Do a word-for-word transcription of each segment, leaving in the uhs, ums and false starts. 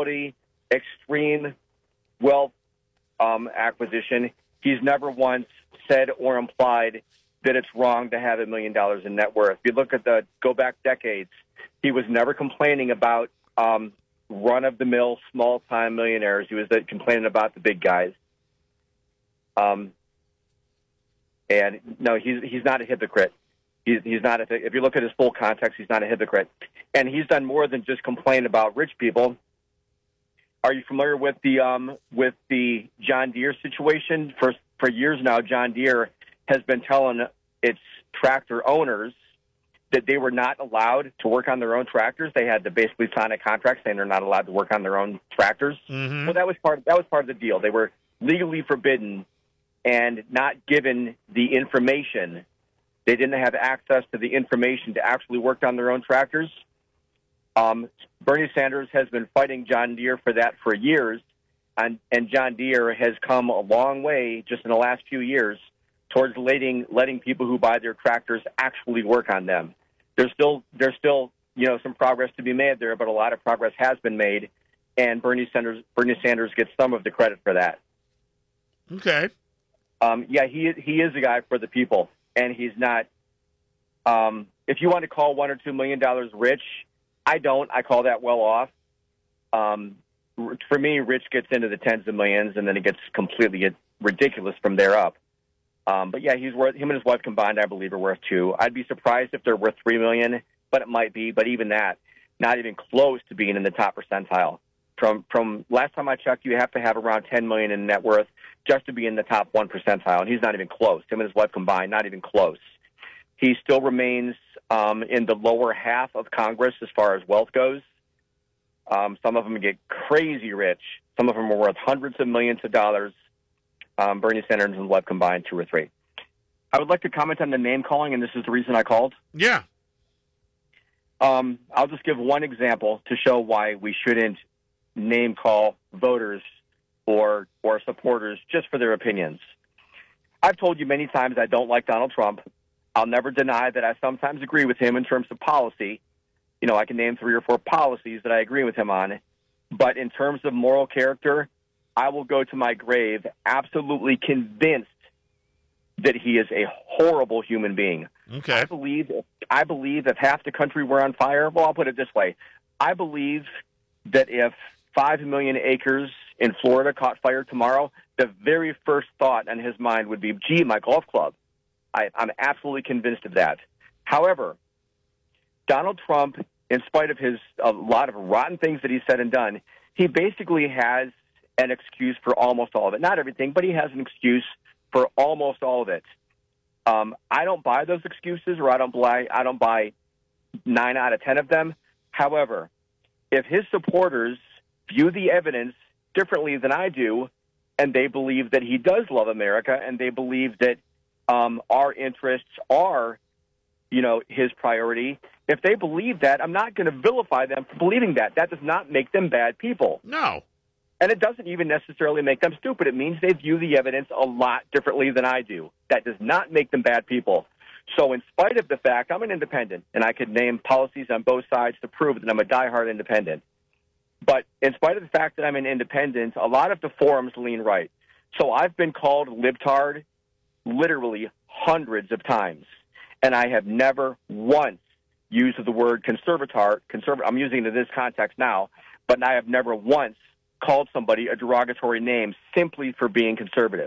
quality, extreme wealth um, acquisition. He's never once said or implied that it's wrong to have a million dollars in net worth. If you look at the go back decades, he was never complaining about um, run-of-the-mill, small-time millionaires. He was uh, complaining about the big guys. Um, and no, he's he's not a hypocrite. He's he's not. A, if you look at his full context, he's not a hypocrite. And he's done more than just complain about rich people. Are you familiar with the um, with the John Deere situation? For for years now, John Deere has been telling its tractor owners that they were not allowed to work on their own tractors. They had to basically sign a contract saying they're not allowed to work on their own tractors. Mm-hmm. Well, that was part. That was part of the deal. They were legally forbidden and not given the information. They didn't have access to the information to actually work on their own tractors. Um, Bernie Sanders has been fighting John Deere for that for years, and, and John Deere has come a long way just in the last few years towards letting letting people who buy their tractors actually work on them. There's still there's still you know some progress to be made there, but a lot of progress has been made, and Bernie Sanders Bernie Sanders gets some of the credit for that. Okay. Um, yeah, he he is a guy for the people, and he's not. Um, if you want to call one or two million dollars rich, I don't. I call that well off. Um, for me, rich gets into the tens of millions, and then it gets completely ridiculous from there up. Um, but yeah, he's worth him and his wife combined, I believe, are worth two. I'd be surprised if they're worth three million, but it might be. But even that, not even close to being in the top percentile. From from last time I checked, you have to have around ten million in net worth just to be in the top one percentile, and he's not even close. Him and his wife combined, not even close. He still remains um, in the lower half of Congress as far as wealth goes. Um, some of them get crazy rich. Some of them are worth hundreds of millions of dollars. Um, Bernie Sanders and his wife combined, two or three. I would like to comment on the name calling, and this is the reason I called. Yeah. Um, I'll just give one example to show why we shouldn't name call voters or or supporters just for their opinions. I've told you many times I don't like Donald Trump. I'll never deny that I sometimes agree with him in terms of policy. You know, I can name three or four policies that I agree with him on. But in terms of moral character, I will go to my grave absolutely convinced that he is a horrible human being. Okay. I believe, I believe if half the country were on fire, well, I'll put it this way. I believe that if five million acres in Florida caught fire tomorrow, the very first thought on his mind would be, gee, my golf club. I, I'm absolutely convinced of that. However, Donald Trump, in spite of his a lot of rotten things that he's said and done, he basically has an excuse for almost all of it. Not everything, but he has an excuse for almost all of it. Um, I don't buy those excuses, or I don't buy I don't buy nine out of ten of them. However, if his supporters view the evidence differently than I do, and they believe that he does love America, and they believe that um, our interests are, you know, his priority, if they believe that, I'm not going to vilify them for believing that. That does not make them bad people. No. And it doesn't even necessarily make them stupid. It means they view the evidence a lot differently than I do. That does not make them bad people. So in spite of the fact, I'm an independent, and I could name policies on both sides to prove that I'm a diehard independent. But in spite of the fact that I'm an independent, a lot of the forums lean right. So I've been called libtard literally hundreds of times, and I have never once used the word conservatar. Conserv- I'm using it in this context now, but I have never once called somebody a derogatory name simply for being conservative.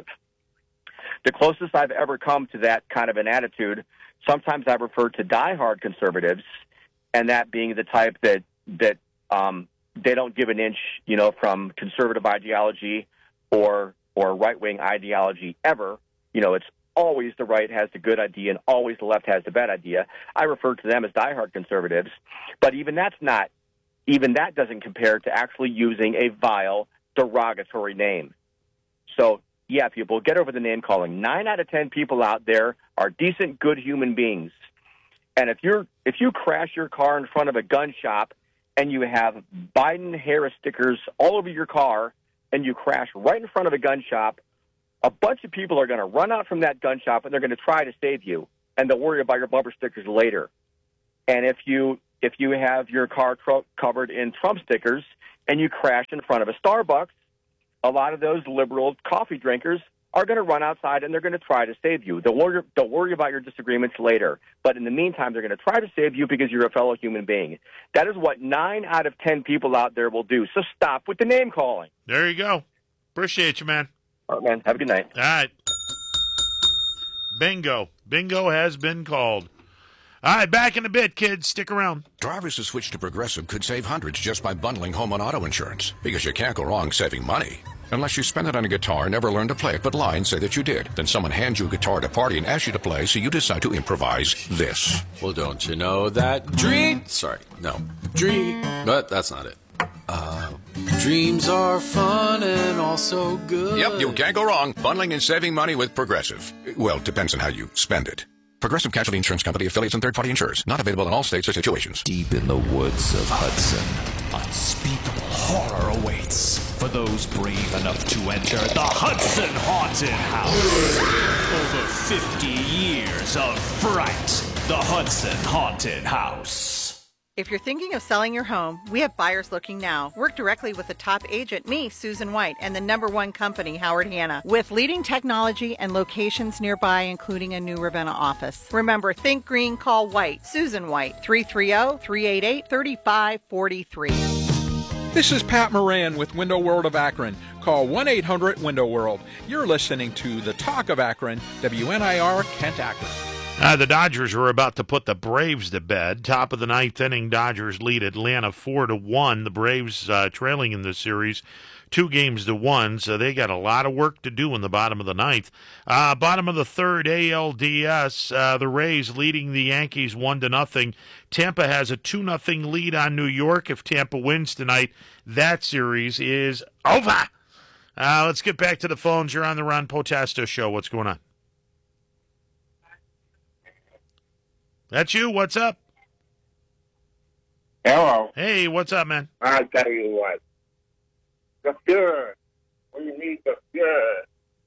The closest I've ever come to that kind of an attitude, sometimes I've referred to diehard conservatives, and that being the type that that um, they don't give an inch, you know, from conservative ideology or or right-wing ideology ever. You know, it's always the right has the good idea and always the left has the bad idea. I refer to them as diehard conservatives, but even that's not, even that doesn't compare to actually using a vile, derogatory name. So, yeah, people, get over the name calling. Nine out of ten people out there are decent, good human beings. And if you're if you crash your car in front of a gun shop and you have Biden-Harris stickers all over your car and you crash right in front of a gun shop, a bunch of people are going to run out from that gun shop and they're going to try to save you, and they'll worry about your bumper stickers later. And if you if you have your car tr- covered in Trump stickers and you crash in front of a Starbucks, a lot of those liberal coffee drinkers are going to run outside and they're going to try to save you. They'll worry, they'll worry about your disagreements later. But in the meantime, they're going to try to save you because you're a fellow human being. That is what nine out of ten people out there will do. So stop with the name calling. There you go. Appreciate you, man. All right, man. Have a good night. All right. Bingo. Bingo has been called. All right, back in a bit, kids. Stick around. Drivers who switch to Progressive could save hundreds just by bundling home and auto insurance, because you can't go wrong saving money. Unless you spend it on a guitar and never learn to play it, but lie and say that you did. Then someone hands you a guitar at a party and asks you to play, so you decide to improvise this. Well, don't you know that dream... Sorry, no. Dream... But that's not it. Uh, dreams are fun and also good. Yep, you can't go wrong bundling and saving money with Progressive. Well, depends on how you spend it. Progressive Casualty Insurance Company, affiliates, and third-party insurers. Not available in all states or situations. Deep in the woods of Hudson, unspeakable horror awaits for those brave enough to enter the Hudson Haunted House. Over fifty years of fright. The Hudson Haunted House. If you're thinking of selling your home, we have buyers looking now. Work directly with the top agent, me, Susan White, and the number one company, Howard Hanna, with leading technology and locations nearby, including a new Ravenna office. Remember, think green, call White. Susan White, three three zero, three eight eight, three five four three. This is Pat Moran with Window World of Akron. Call one eight hundred window world. You're listening to The Talk of Akron, W N I R, Kent, Akron. Uh, the Dodgers were about to put the Braves to bed. Top of the ninth inning, Dodgers lead Atlanta four to one. The Braves uh, trailing in this series two games to one, so they got a lot of work to do in the bottom of the ninth. Uh, bottom of the third, A L D S, uh, the Rays leading the Yankees one to nothing. Tampa has a two nothing lead on New York. If Tampa wins tonight, that series is over. Uh, let's get back to the phones. You're on the Ron Potesta Show. What's going on? That's you? What's up? Hello. Hey, what's up, man? I'll tell you what. The cure. We need the cure.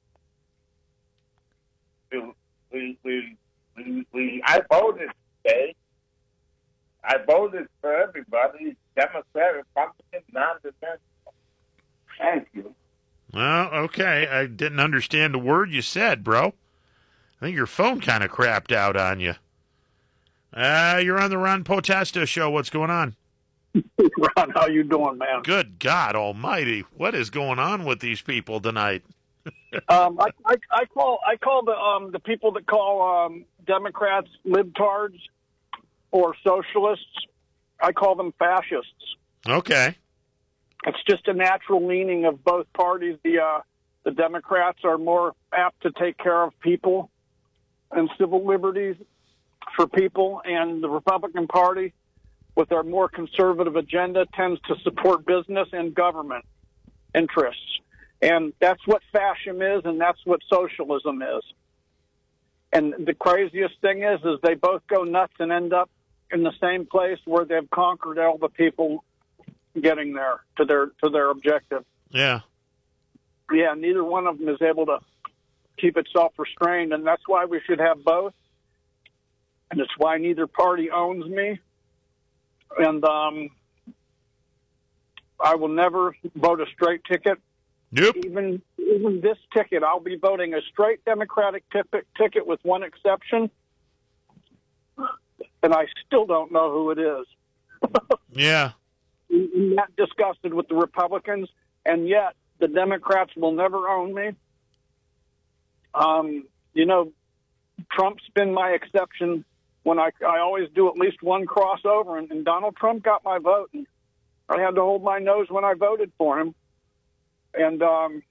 We, we, we, we, we, I voted today. I voted for everybody. Democrat, Republican, non-defensive. Thank you. Well, okay. I didn't understand a word you said, bro. I think your phone kind of crapped out on you. Uh, you're on the Ron Potesta Show. What's going on? Ron, how you doing, man? Good God Almighty! What is going on with these people tonight? um, I, I, I call I call the um, the people that call um, Democrats libtards or socialists. I call them fascists. Okay. It's just a natural leaning of both parties. The uh, the Democrats are more apt to take care of people and civil liberties for people, and the Republican Party, with their more conservative agenda, tends to support business and government interests. And that's what fascism is, and that's what socialism is. And the craziest thing is, is they both go nuts and end up in the same place where they've conquered all the people getting there to their to their objective. Yeah. Yeah, neither one of them is able to keep itself restrained, and that's why we should have both. And it's why neither party owns me. And um, I will never vote a straight ticket. Nope. Even even this ticket, I'll be voting a straight Democratic t- ticket with one exception. And I still don't know who it is. Yeah. I'm not disgusted with the Republicans, and yet the Democrats will never own me. Um, you know, Trump's been my exception. When I, I always do at least one crossover, and, and Donald Trump got my vote, and I had to hold my nose when I voted for him. And um,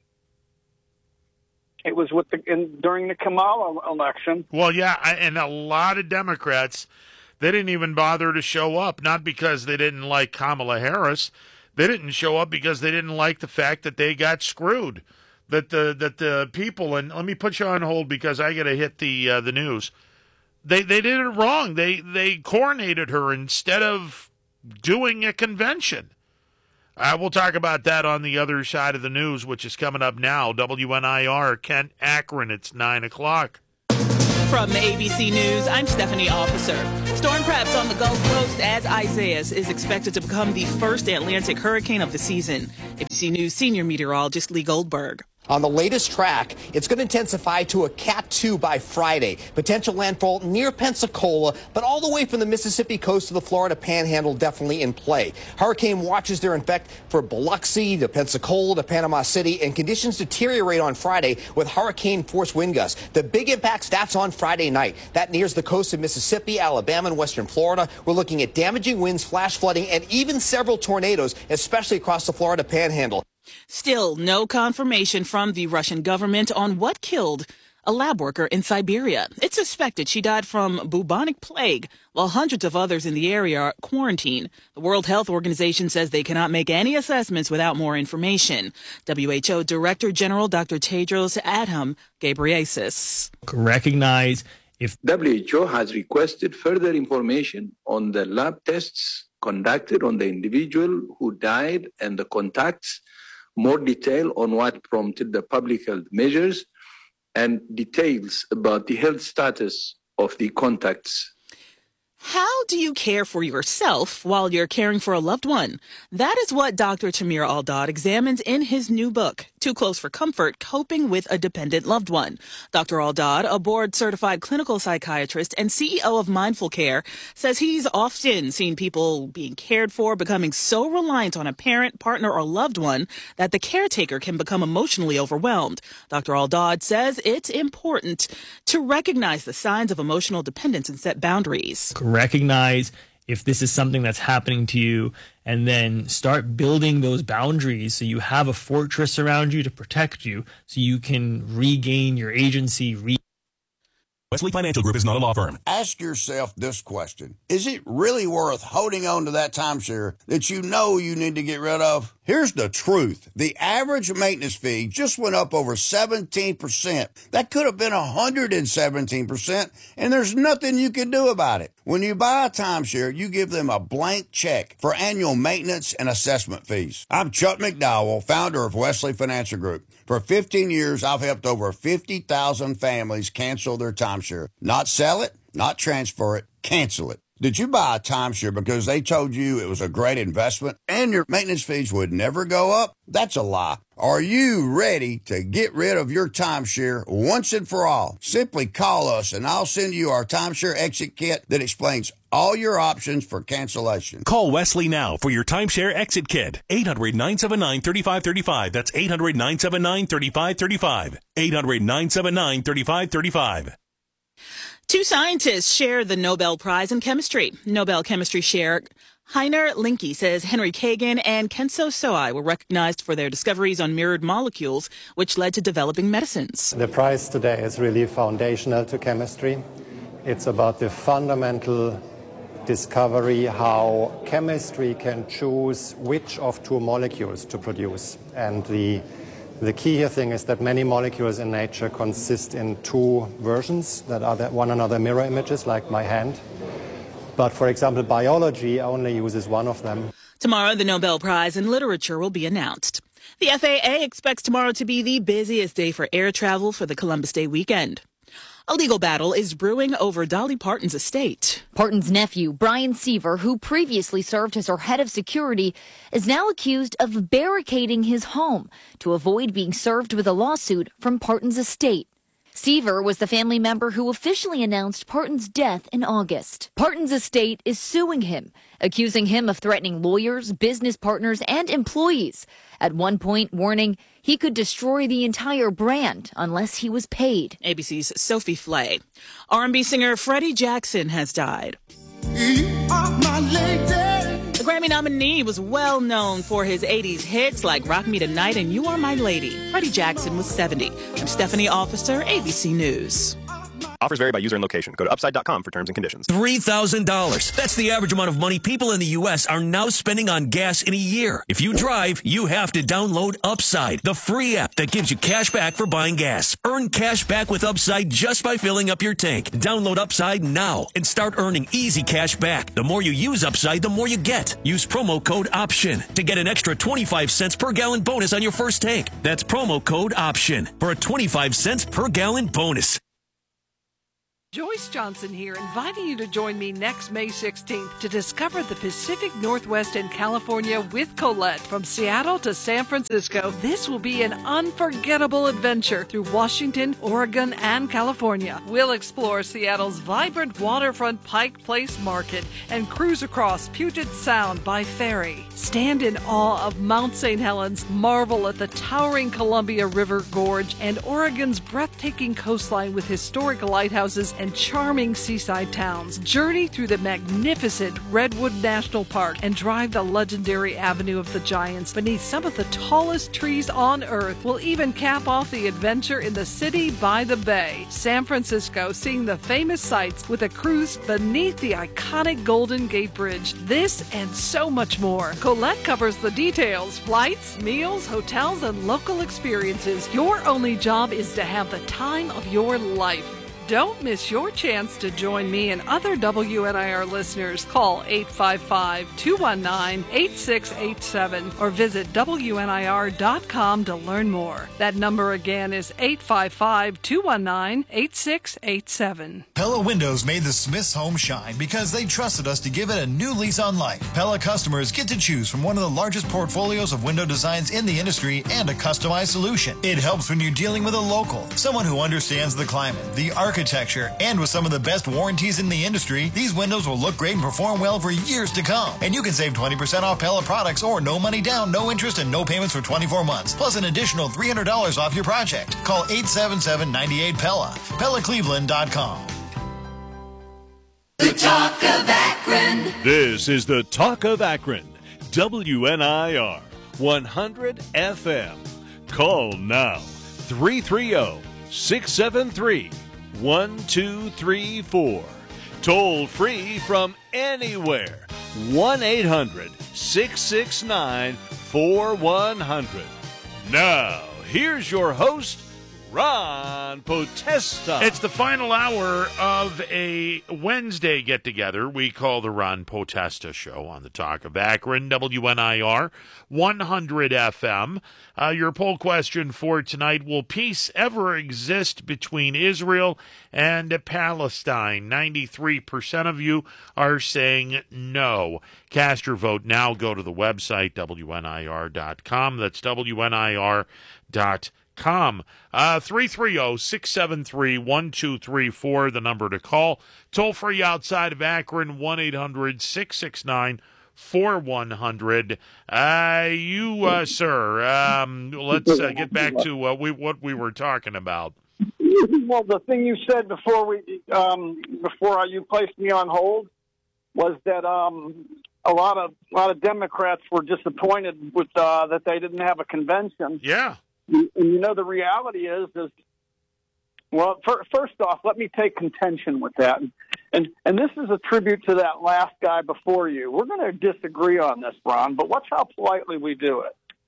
it was with the in, during the Kamala election. Well, yeah, I, and a lot of Democrats, they didn't even bother to show up, not because they didn't like Kamala Harris. They didn't show up because they didn't like the fact that they got screwed. That the that the people, and let me put you on hold because I got to hit the uh, the news. They they did it wrong. They they coronated her instead of doing a convention. Uh, we'll talk about that on the other side of the news, which is coming up now. W N I R, Kent, Akron. It's nine o'clock. From A B C News, I'm Stephanie Officer. Storm preps on the Gulf Coast as Isaias is expected to become the first Atlantic hurricane of the season. A B C News senior meteorologist Lee Goldberg. On the latest track, it's going to intensify to a Cat two by Friday. Potential landfall near Pensacola, but all the way from the Mississippi coast to the Florida Panhandle definitely in play. Hurricane watches there, in fact, for Biloxi to Pensacola to Panama City, and conditions deteriorate on Friday with hurricane force wind gusts. The big impacts, that's on Friday night. That nears the coast of Mississippi, Alabama, and western Florida. We're looking at damaging winds, flash flooding, and even several tornadoes, especially across the Florida Panhandle. Still no confirmation from the Russian government on what killed a lab worker in Siberia. It's suspected she died from bubonic plague, while hundreds of others in the area are quarantined. The World Health Organization says they cannot make any assessments without more information. W H O Director General Doctor Tedros Adhanom Ghebreyesus. Recognize if W H O has requested further information on the lab tests conducted on the individual who died and the contacts, more detail on what prompted the public health measures, and details about the health status of the contacts. How do you care for yourself while you're caring for a loved one? That is what Doctor Tamir Al-Dad examines in his new book, Too Close for Comfort, Coping with a Dependent Loved One. Doctor Al-Dad, a board-certified clinical psychiatrist and C E O of Mindful Care, says he's often seen people being cared for becoming so reliant on a parent, partner, or loved one that the caretaker can become emotionally overwhelmed. Doctor Al-Dad says it's important to recognize the signs of emotional dependence and set boundaries. Recognize if this is something that's happening to you, and then start building those boundaries so you have a fortress around you to protect you, so you can regain your agency. Re- Wesley Financial Group is not a law firm. Ask yourself this question. Is it really worth holding on to that timeshare that you know you need to get rid of? Here's the truth. The average maintenance fee just went up over seventeen percent. That could have been one hundred seventeen percent, and there's nothing you can do about it. When you buy a timeshare, you give them a blank check for annual maintenance and assessment fees. I'm Chuck McDowell, founder of Wesley Financial Group. For fifteen years, I've helped over fifty thousand families cancel their timeshare. Not sell it, not transfer it, cancel it. Did you buy a timeshare because they told you it was a great investment and your maintenance fees would never go up? That's a lie. Are you ready to get rid of your timeshare once and for all? Simply call us and I'll send you our timeshare exit kit that explains all your options for cancellation. Call Wesley now for your timeshare exit kit. eight hundred, nine seven nine, three five three five. That's eight hundred, nine seven nine, three five three five. eight hundred, nine seven nine, three five three five. Two scientists share the Nobel Prize in Chemistry. Nobel Chemistry Chair Heiner Linke says Henry Kagan and Kenzo Soai were recognized for their discoveries on mirrored molecules, which led to developing medicines. The prize today is really foundational to chemistry. It's about the fundamental discovery how chemistry can choose which of two molecules to produce. And the The key here thing is that many molecules in nature consist in two versions that are one another mirror images, like my hand. But for example, biology only uses one of them. Tomorrow, the Nobel Prize in Literature will be announced. The F A A expects tomorrow to be the busiest day for air travel for the Columbus Day weekend. A legal battle is brewing over Dolly Parton's estate. Parton's nephew, Brian Seaver, who previously served as her head of security, is now accused of barricading his home to avoid being served with a lawsuit from Parton's estate. Seaver was the family member who officially announced Parton's death in August. Parton's estate is suing him, accusing him of threatening lawyers, business partners, and employees. At one point, warning he could destroy the entire brand unless he was paid. A B C's Sophie Flay. R and B singer Freddie Jackson has died. You are my lady. The Grammy nominee was well known for his eighties hits like Rock Me Tonight and You Are My Lady. Freddie Jackson was seventy. I'm Stephanie Officer, A B C News. Offers vary by user and location. Go to upside dot com for terms and conditions. three thousand dollars. That's the average amount of money people in the U S are now spending on gas in a year. If you drive, you have to download Upside, the free app that gives you cash back for buying gas. Earn cash back with Upside just by filling up your tank. Download Upside now and start earning easy cash back. The more you use Upside, the more you get. Use promo code OPTION to get an extra twenty-five cents per gallon bonus on your first tank. That's promo code OPTION for a twenty-five cents per gallon bonus. Joyce Johnson here, inviting you to join me next May sixteenth to discover the Pacific Northwest and California with Colette. From Seattle to San Francisco, this will be an unforgettable adventure through Washington, Oregon, and California. We'll explore Seattle's vibrant waterfront Pike Place Market and cruise across Puget Sound by ferry. Stand in awe of Mount Saint Helens, marvel at the towering Columbia River Gorge, and Oregon's breathtaking coastline with historic lighthouses and charming seaside towns. Journey through the magnificent Redwood National Park and drive the legendary Avenue of the Giants beneath some of the tallest trees on Earth. We'll even cap off the adventure in the city by the bay. San Francisco, seeing the famous sights with a cruise beneath the iconic Golden Gate Bridge. This and so much more. Colette covers the details: flights, meals, hotels, and local experiences. Your only job is to have the time of your life. Don't miss your chance to join me and other W N I R listeners. Call eight five five, two one nine, eight six eight seven or visit W N I R dot com to learn more. That number again is eight five five, two one nine, eight six eight seven. Pella Windows made the Smiths home shine because they trusted us to give it a new lease on life. Pella customers get to choose from one of the largest portfolios of window designs in the industry and a customized solution. It helps when you're dealing with a local, someone who understands the climate, the architecture, architecture, and with some of the best warranties in the industry, these windows will look great and perform well for years to come. And you can save twenty percent off Pella products or no money down, no interest, and no payments for twenty-four months, plus an additional three hundred dollars off your project. Call eight seven seven, nine eight, Pella. Pella Cleveland dot com. The Talk of Akron. This is the Talk of Akron. W N I R one hundred F M. Call now. three three zero, six seven three, one two three four. Toll free from anywhere. one eight hundred, six six nine, four one zero zero. Now, here's your host, Ron Potesta. It's the final hour of a Wednesday get-together we call the Ron Potesta Show on the Talk of Akron, W N I R, one hundred F M. Uh, your poll question for tonight: will peace ever exist between Israel and Palestine? ninety-three percent of you are saying no. Cast your vote now. Go to the website, W N I R dot com. That's W N I R dot com. Uh, three three zero, six seven three, one two three four, the number to call. Toll free outside of Akron, one eight hundred, six six nine, four one zero zero. Uh, you, uh, sir, um, let's uh, get back to uh, we, what we were talking about. Well, the thing you said before we um, before you placed me on hold was that um, a lot of a lot of Democrats were disappointed with uh, that they didn't have a convention. Yeah. And you know, the reality is, is well, for, first off, let me take contention with that. And and this is a tribute to that last guy before you. We're going to disagree on this, Ron, but watch how politely we do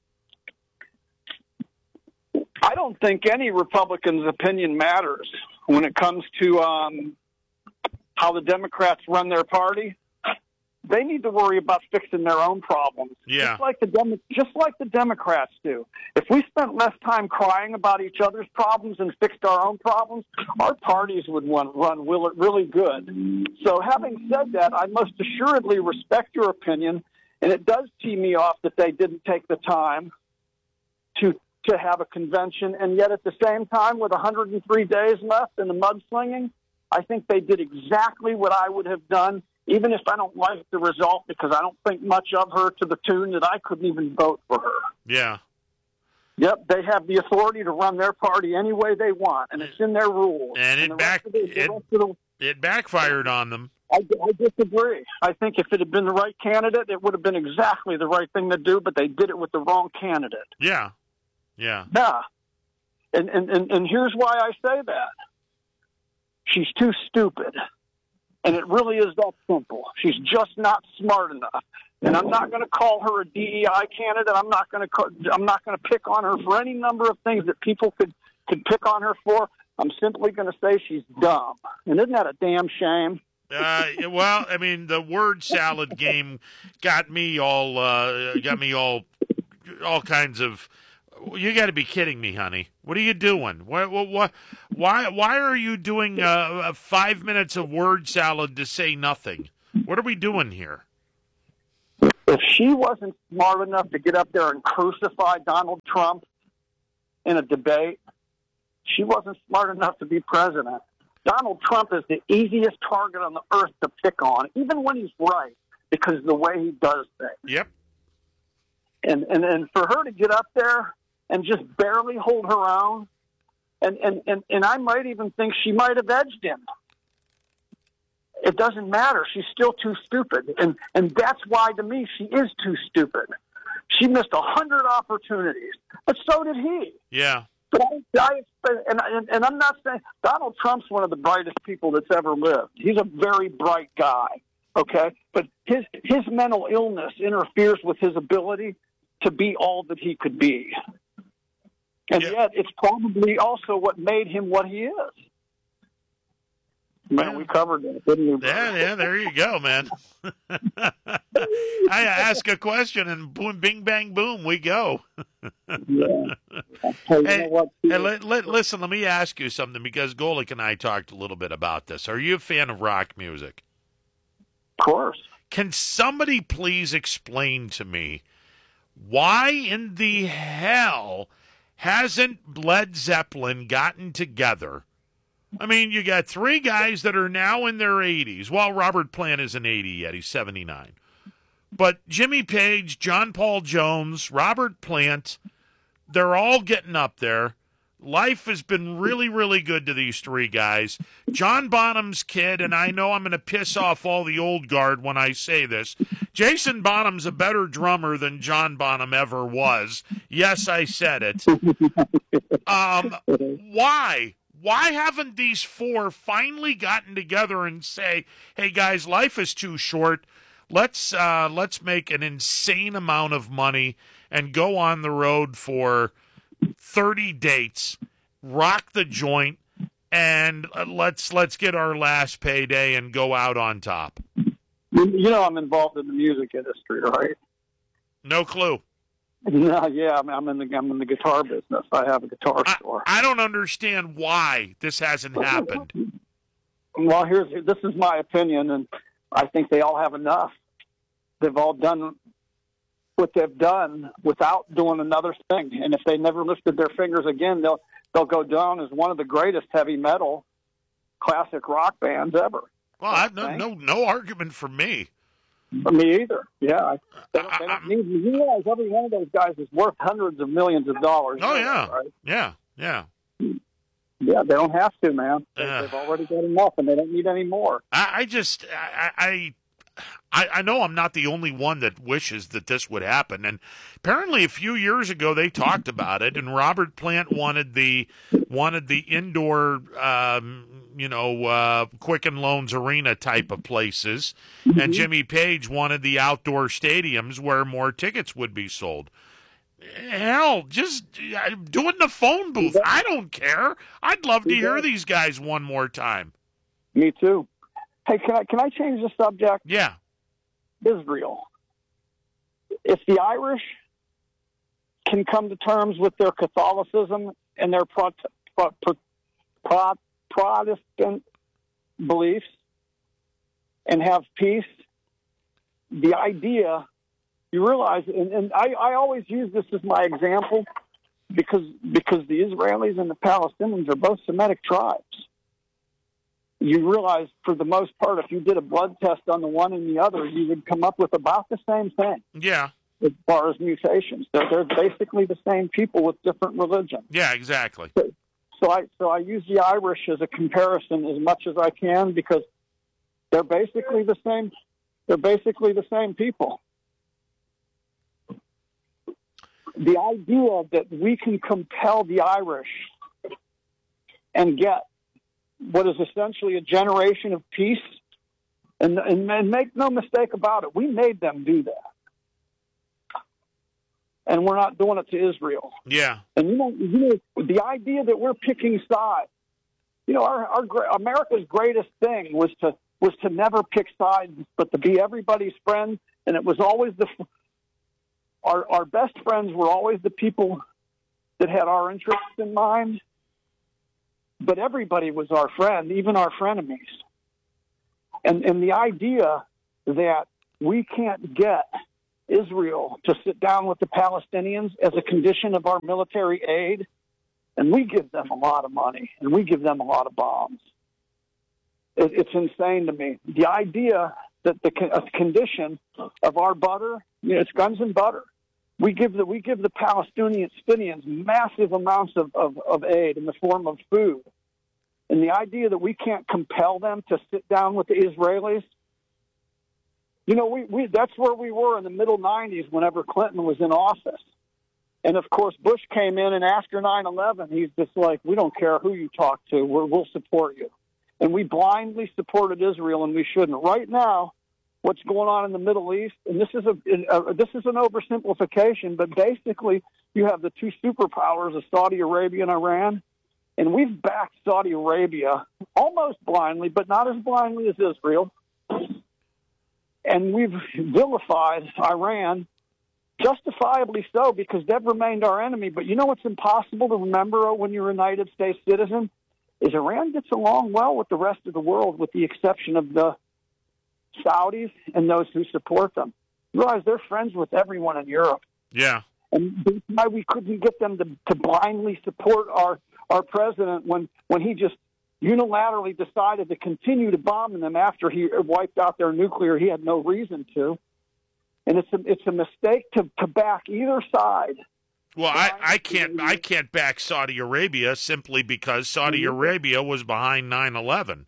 it. I don't think any Republican's opinion matters when it comes to um, how the Democrats run their party. They need to worry about fixing their own problems, yeah. just like the Demo- just like the Democrats do. If we spent less time crying about each other's problems and fixed our own problems, our parties would run, run really good. So having said that, I most assuredly respect your opinion, and it does tee me off that they didn't take the time to to have a convention, and yet at the same time, with one hundred three days left in the mudslinging, I think they did exactly what I would have done, even if I don't like the result, because I don't think much of her to the tune that I couldn't even vote for her. Yeah. Yep, they have the authority to run their party any way they want, and it's in their rules. And it and back the, the it, the, it backfired on them. I, I disagree. I think if it had been the right candidate, it would have been exactly the right thing to do, but they did it with the wrong candidate. Yeah. Yeah. Yeah. And, and, and, and here's why I say that. She's too stupid. And it really is that simple. She's just not smart enough. And I'm not going to call her a D E I candidate. I'm not going to. I'm not going to pick on her for any number of things that people could could pick on her for. I'm simply going to say she's dumb. And isn't that a damn shame? Uh, well, I mean, the word salad game got me all uh, got me all all kinds of You got to be kidding me, honey. What are you doing? Why, why, why, why are you doing uh, five minutes of word salad to say nothing? What are we doing here? If she wasn't smart enough to get up there and crucify Donald Trump in a debate, she wasn't smart enough to be president. Donald Trump is the easiest target on the earth to pick on, even when he's right, because of the way he does things. Yep. And, and and for her to get up there and just barely hold her own, and, and, and, and I might even think she might have edged him. It doesn't matter. She's still too stupid. And, and that's why, to me, she is too stupid. She missed a hundred opportunities, but so did he. Yeah. But I, I and, and, and I'm not saying Donald Trump's one of the brightest people that's ever lived. He's a very bright guy, okay? But his his mental illness interferes with his ability to be all that he could be. And yeah. yet it's probably also what made him what he is. Man, we covered that, didn't we? Yeah, yeah, there you go, man. I ask a question and boom, bing, bang, boom, we go. Yeah. Hey, hey, hey let, let, listen, let me ask you something, because Golick and I talked a little bit about this. Are you a fan of rock music? Of course. Can somebody please explain to me why in the hell hasn't Led Zeppelin gotten together? I mean, you got three guys that are now in their eighties. Well, Robert Plant isn't eighty yet. He's seventy-nine. But Jimmy Page, John Paul Jones, Robert Plant, they're all getting up there. Life has been really, really good to these three guys. John Bonham's kid, and I know I'm going to piss off all the old guard when I say this, Jason Bonham's a better drummer than John Bonham ever was. Yes, I said it. Um, why? Why haven't these four finally gotten together and say, hey, guys, life is too short. Let's uh, let's make an insane amount of money and go on the road for thirty dates, rock the joint, and let's let's get our last payday and go out on top. You know I'm involved in the music industry, right? No clue. No, yeah, I'm, I'm in the I'm in the guitar business. I have a guitar I, store. I don't understand why this hasn't happened. Well, here's this is my opinion, and I think they all have enough. They've all done what they've done without doing another thing, and if they never lifted their fingers again, they'll they'll go down as one of the greatest heavy metal classic rock bands ever. Well, I, no, no, no argument from me. For me either. Yeah, I, they don't, they don't need. You realize every one of those guys is worth hundreds of millions of dollars. Oh yeah, right? yeah, yeah. Yeah, they don't have to, man. They, Uh. they've already got enough, and they don't need any more. I, I just, I, I, I, I know I'm not the only one that wishes that this would happen. And apparently, a few years ago, they talked about it, and Robert Plant wanted the wanted the indoor, um, you know, uh, Quicken Loans Arena type of places, mm-hmm. and Jimmy Page wanted the outdoor stadiums where more tickets would be sold. Hell, just uh, do it in the phone booth. I don't care. I'd love to hear these guys one more time. Me too. Hey, can I can I change the subject? Yeah. Israel. If the Irish can come to terms with their Catholicism and their pro- pro- pro- pro- Protestant beliefs and have peace, the idea, you realize, and, and I, I always use this as my example because because the Israelis and the Palestinians are both Semitic tribes. You realize, for the most part, if you did a blood test on the one and the other, you would come up with about the same thing. Yeah. As far as mutations, they're, they're basically the same people with different religions. Yeah, exactly. So, so I so I use the Irish as a comparison as much as I can because they're basically the same. They're basically the same people. The idea that we can compel the Irish and get what is essentially a generation of peace, and, and, and make no mistake about it, we made them do that. And we're not doing it to Israel. Yeah. And you know, you know the idea that we're picking sides, you know, our, our America's greatest thing was to was to never pick sides, but to be everybody's friend. And it was always the our our best friends were always the people that had our interests in mind, but everybody was our friend, even our frenemies. And, and the idea that we can't get Israel to sit down with the Palestinians as a condition of our military aid, and we give them a lot of money, and we give them a lot of bombs. It, it's insane to me. The idea that the a condition of our butter, you know, it's guns and butter. We give the we give the Palestinians massive amounts of, of, of aid in the form of food. And the idea that we can't compel them to sit down with the Israelis, you know, we, we that's where we were in the middle nineties whenever Clinton was in office. And, of course, Bush came in, and after nine eleven, he's just like, we don't care who you talk to. We're, we'll support you. And we blindly supported Israel, and we shouldn't. Right now, what's going on in the Middle East, and this is a, a this is an oversimplification, but basically you have the two superpowers of Saudi Arabia and Iran, and we've backed Saudi Arabia almost blindly, but not as blindly as Israel. And we've vilified Iran, justifiably so, because they've remained our enemy. But you know what's impossible to remember when you're a United States citizen? Is Iran gets along well with the rest of the world, with the exception of the Saudis and those who support them. You realize they're friends with everyone in Europe. Yeah. And that's why we couldn't get them to, to blindly support our, our president when, when he just unilaterally decided to continue to bomb them after he wiped out their nuclear. He had no reason to. And it's a, it's a mistake to, to back either side. Well, I, I can't I can't back Saudi Arabia simply because Saudi Arabia was behind nine eleven.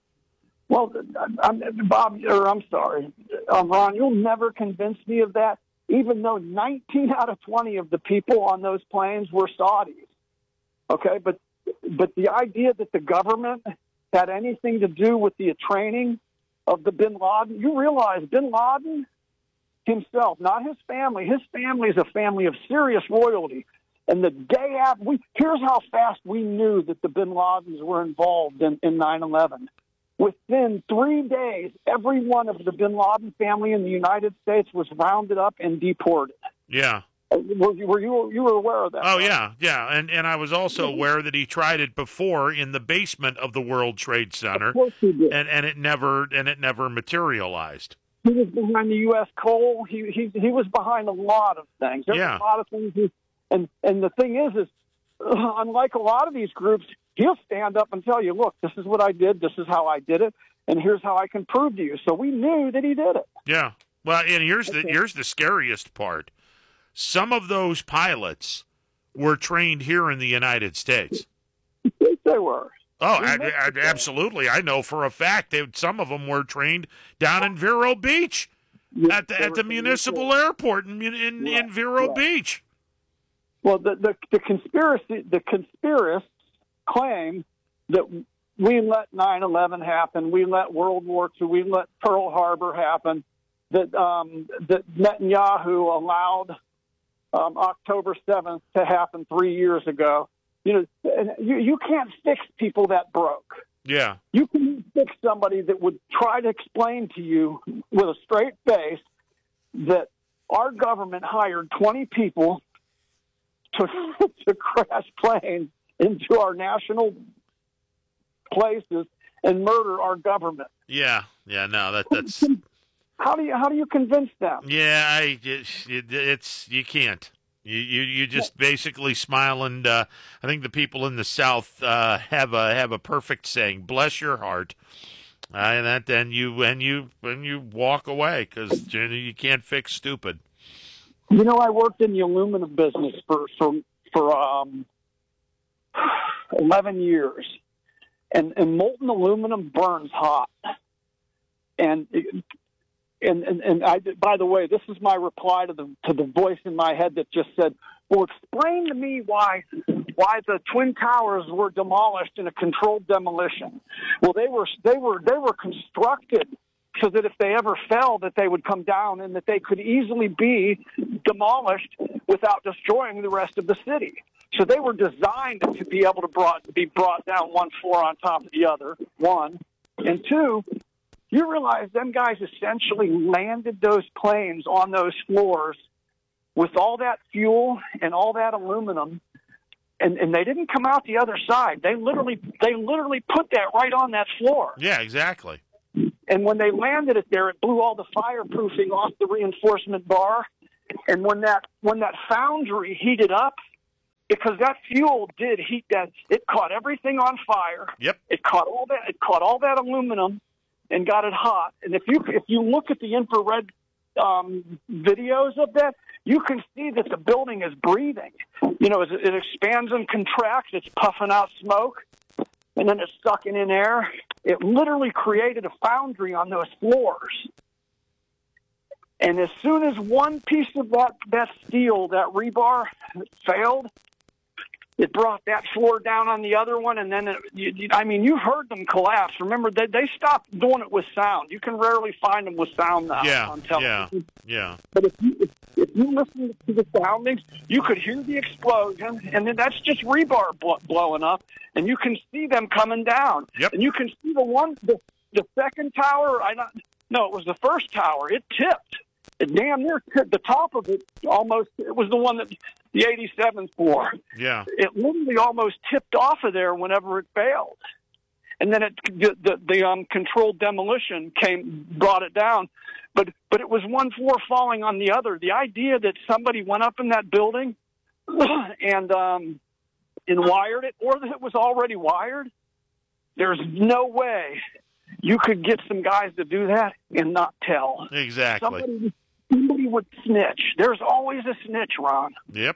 Well, I'm, Bob, or I'm sorry, um, Ron, you'll never convince me of that, even though nineteen out of twenty of the people on those planes were Saudis. Okay, but but the idea that the government had anything to do with the training of the bin Laden, you realize bin Laden himself, not his family. His family is a family of serious royalty. And the day after, we, here's how fast we knew that the bin Ladens were involved in, in nine eleven. Within three days, every one of the bin Laden family in the United States was rounded up and deported. Yeah. Were you, were you, you were aware of that? Oh, right? yeah, yeah. And, and I was also aware that he tried it before in the basement of the World Trade Center. Of course he did. And, and, it never, and it never materialized. He was behind the U S coal. He he he was behind a lot of things. There's yeah. a lot of things. He, and and the thing is, is uh, unlike a lot of these groups, he'll stand up and tell you, "Look, this is what I did. This is how I did it, and here's how I can prove to you." So we knew that he did it. Yeah. Well, and here's the here's the scariest part. Some of those pilots were trained here in the United States. Yes, they were. Oh, I, I, absolutely. I know for a fact that some of them were trained down in Vero Beach at the at the municipal airport in in, in Vero Beach. Well, the, the the conspiracy the conspiracists claim that we let nine eleven happen, we let World War Two, we let Pearl Harbor happen, that um, that Netanyahu allowed um, October seventh to happen three years ago. You know, you, you can't fix people that broke. Yeah. You can fix somebody that would try to explain to you with a straight face that our government hired twenty people to, to crash planes into our national places and murder our government. Yeah. Yeah, no, that that's How do you how do you convince them? Yeah, I it, it's you can't. You, you you just basically smile, and uh, I think the people in the South uh, have a have a perfect saying: "Bless your heart," uh, and that then you and you and you walk away because you, know, you can't fix stupid. You know, I worked in the aluminum business for for for um, eleven years, and and molten aluminum burns hot, and. It, And, and and I, by the way, this is my reply to the to the voice in my head that just said, "Well, explain to me why why the Twin Towers were demolished in a controlled demolition." Well, they were they were they were constructed so that if they ever fell, that they would come down and that they could easily be demolished without destroying the rest of the city. So they were designed to be able to brought be brought down one floor on top of the other. One and two. You realize them guys essentially landed those planes on those floors with all that fuel and all that aluminum and, and they didn't come out the other side. They literally they literally put that right on that floor. Yeah, exactly. And when they landed it there, it blew all the fireproofing off the reinforcement bar. And when that when that foundry heated up, because that fuel did heat that, it caught everything on fire. Yep. It caught all that. It caught all that aluminum and got it hot. And if you if you look at the infrared um, videos of that, you can see that the building is breathing. You know, as it, it expands and contracts, it's puffing out smoke, and then it's sucking in air. It literally created a foundry on those floors. And as soon as one piece of that, that steel, that rebar, failed, it brought that floor down on the other one, and then, it, you, you, I mean, you've heard them collapse. Remember, they, they stopped doing it with sound. You can rarely find them with sound now Yeah, on television. yeah, yeah. But if you, if, if you listen to the soundings, you could hear the explosion, and then that's just rebar bl- blowing up, and you can see them coming down. Yep. And you can see the one, the, the second tower, I not, no, it was the first tower. It tipped. It damn near tipped. The top of it almost, it was the one that the eighty-seventh floor. Yeah. It literally almost tipped off of there whenever it failed. And then it, the, the, the um, controlled demolition came, brought it down. But but it was one floor falling on the other. The idea that somebody went up in that building and um, and wired it, or that it was already wired, there's no way you could get some guys to do that and not tell. Exactly. Somebody, somebody would snitch. There's always a snitch, Ron. Yep.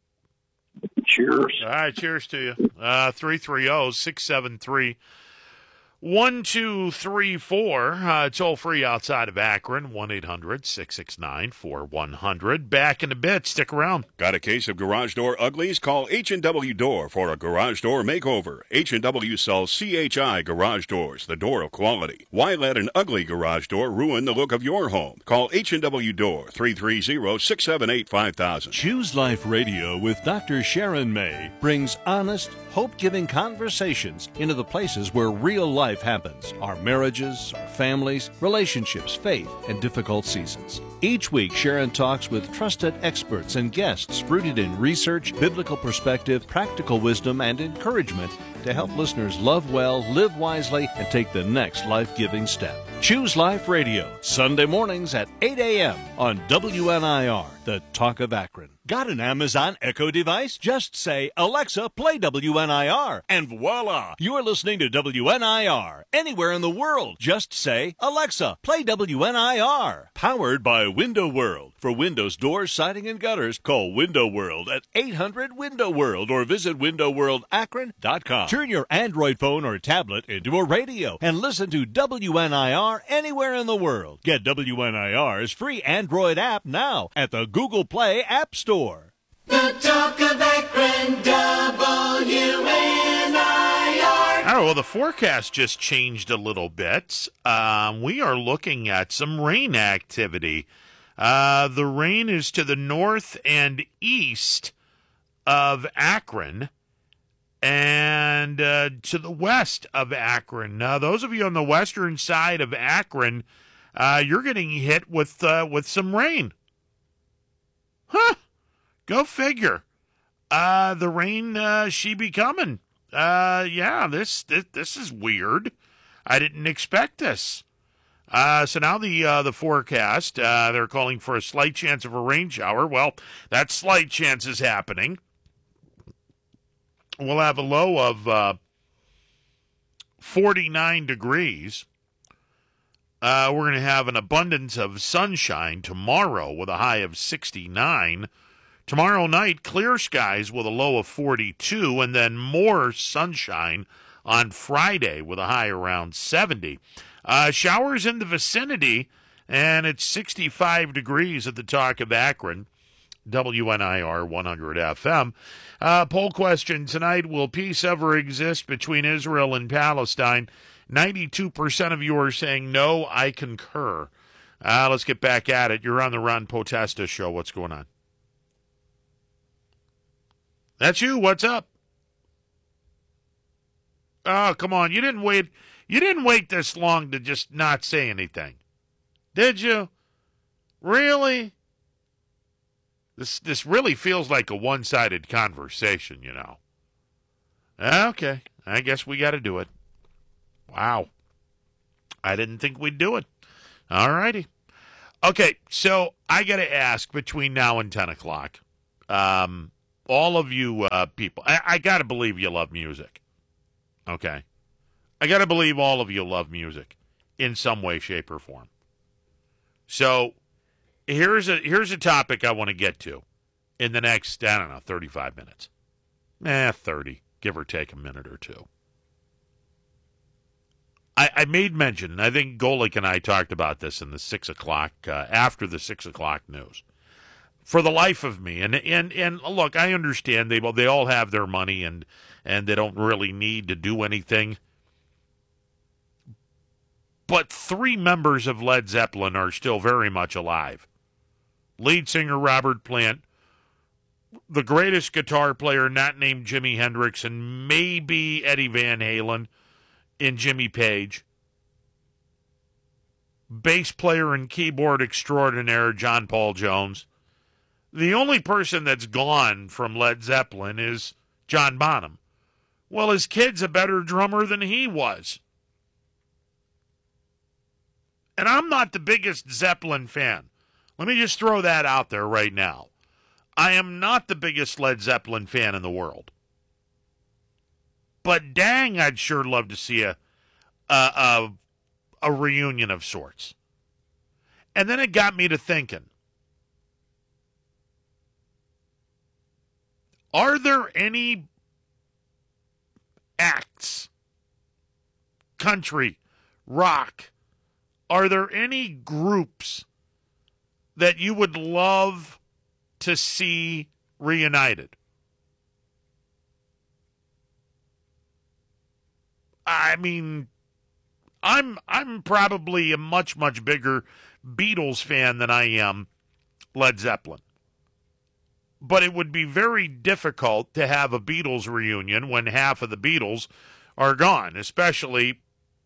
Cheers. All right, cheers to you. Uh, three three zero, six seven three, one two three four. Uh, toll free outside of Akron, one eight hundred, six six nine, four one zero zero. Back in a bit. Stick around. Got a case of garage door uglies? Call H and W Door for a garage door makeover. H and W sells C H I garage doors, the door of quality. Why let an ugly garage door ruin the look of your home? Call H and W Door, three three zero, six seven eight, five thousand. Choose Life Radio with Doctor Sharon May brings honest, hope-giving conversations into the places where real life happens. Our marriages, our families, relationships, faith, and difficult seasons. Each week, Sharon talks with trusted experts and guests rooted in research, biblical perspective, practical wisdom, and encouragement to help listeners love well, live wisely, and take the next life-giving step. Choose Life Radio, Sunday mornings at eight a.m. on W N I R, the Talk of Akron. Got an Amazon Echo device? Just say, Alexa, play W N I R, and voila! You're listening to W N I R. Anywhere in the world, just say, Alexa, play W N I R. Powered by Window World. For windows, doors, siding, and gutters, call Window World at eight hundred, window world or visit window world akron dot com. Turn your Android phone or tablet into a radio and listen to W N I R anywhere in the world. Get W N I R's free Android app now at the Google Play App Store. The Talk of Akron, W N I R. Oh, well, the forecast just changed a little bit. Um, we are looking at some rain activity. Uh, the rain is to the north and east of Akron and uh, to the west of Akron. Now, those of you on the western side of Akron, uh, you're getting hit with uh, with some rain. Huh. Go figure. Uh, the rain, uh, she be coming. Uh, yeah, this, this, this is weird. I didn't expect this. Uh, so now the, uh, the forecast, uh, they're calling for a slight chance of a rain shower. Well, that slight chance is happening. We'll have a low of, uh, forty-nine degrees. Uh, we're going to have an abundance of sunshine tomorrow with a high of sixty-nine. Tomorrow night, clear skies with a low of forty-two, and then more sunshine on Friday with a high around seventy. Uh, showers in the vicinity, and it's sixty-five degrees at the Talk of Akron, W N I R one hundred F M. Uh, poll question tonight, will peace ever exist between Israel and Palestine? ninety-two percent of you are saying no, I concur. Uh, let's get back at it. You're on the Ron Potesta Show. What's going on? That's you. What's up? Oh, come on. You didn't wait. You didn't wait this long to just not say anything. Did you? Really? This this really feels like a one-sided conversation, you know. Okay, I guess we got to do it. Wow. I didn't think we'd do it. All righty. Okay, so I got to ask between now and ten o'clock, um, all of you uh, people, I, I got to believe you love music. Okay. I got to believe all of you love music in some way, shape, or form. So here's a here's a topic I want to get to in the next, I don't know, thirty-five minutes. Eh, thirty, give or take a minute or two. I, I made mention, I think Golick and I talked about this in the six o'clock, uh, after the six o'clock news. For the life of me, and and and look, I understand they they all have their money and and they don't really need to do anything. But three members of Led Zeppelin are still very much alive. Lead singer Robert Plant, the greatest guitar player not named Jimi Hendrix, and maybe Eddie Van Halen in Jimmy Page. Bass player and keyboard extraordinaire John Paul Jones. The only person that's gone from Led Zeppelin is John Bonham. Well, his kid's a better drummer than he was. And I'm not the biggest Zeppelin fan. Let me just throw that out there right now. I am not the biggest Led Zeppelin fan in the world. But dang, I'd sure love to see a a, a, a reunion of sorts. And then it got me to thinking, are there any acts, country, rock, are there any groups that you would love to see reunited? I mean, I'm I'm probably a much, much bigger Beatles fan than I am Led Zeppelin. But it would be very difficult to have a Beatles reunion when half of the Beatles are gone, especially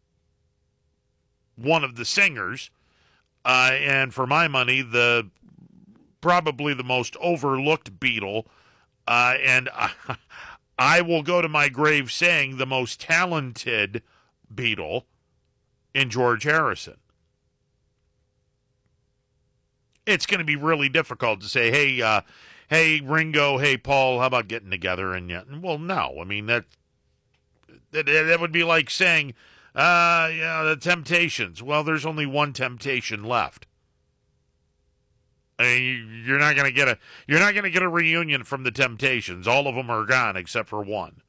one of the singers, uh, and for my money, the probably the most overlooked Beatle, uh, and I, I will go to my grave saying the most talented Beatle in George Harrison. It's going to be really difficult to say, hey, uh, hey, Ringo, hey, Paul, how about getting together? And yet, well, no, I mean, that, that, that would be like saying, Uh, yeah, the Temptations. Well, there's only one Temptation left. I mean, you're not gonna get a you're not gonna get a reunion from the Temptations. All of them are gone except for one.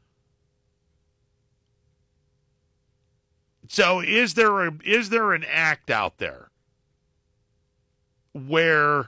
So, is there a is there an act out there where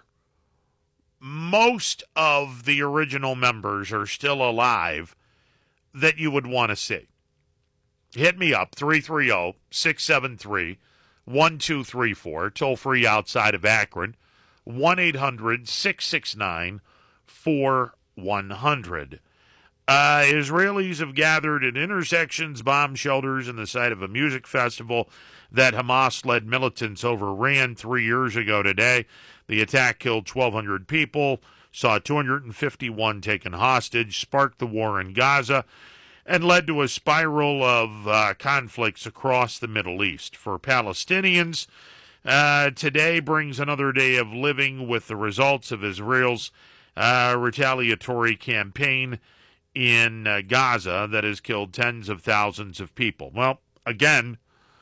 most of the original members are still alive that you would want to see? Hit me up, three three zero, six seven three, one two three four, toll free outside of Akron, one eight hundred, six six nine, four one zero zero. Uh, Israelis have gathered at intersections, bomb shelters, and the site of a music festival that Hamas-led militants overran three years ago today. The attack killed twelve hundred people, saw two hundred fifty-one taken hostage, sparked the war in Gaza, and led to a spiral of uh, conflicts across the Middle East. For Palestinians, uh, today brings another day of living with the results of Israel's uh, retaliatory campaign in uh, Gaza that has killed tens of thousands of people. Well, again,